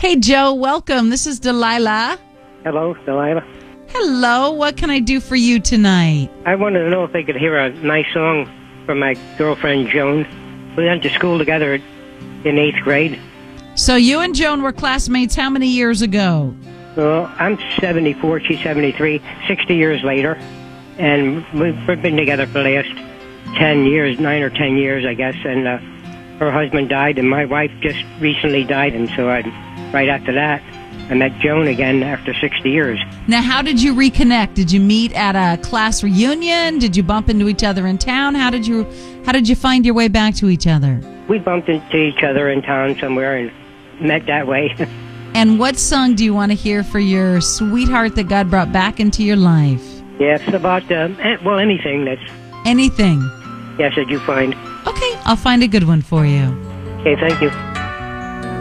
Hey, Joe, welcome. This is Delilah. Hello, Delilah. Hello, what can I do for you tonight? I wanted to know if I could hear a nice song from my girlfriend, Joan. We went to school together in 8th grade. So you and Joan were classmates how many years ago? Well, I'm 74, she's 73, 60 years later. And we've been together for the last 10 years, 9 or 10 years, I guess. And her husband died, and my wife just recently died. And so right after that, I met Joan again after 60 years. Now, how did you reconnect? Did you meet at a class reunion? Did you bump into each other in town? How did you find your way back to each other? We bumped into each other in town somewhere and met that way. And what song do you want to hear for your sweetheart that God brought back into your life? Yes, about, anything that's... Anything. Yes, that you find. Okay, I'll find a good one for you. Okay, thank you.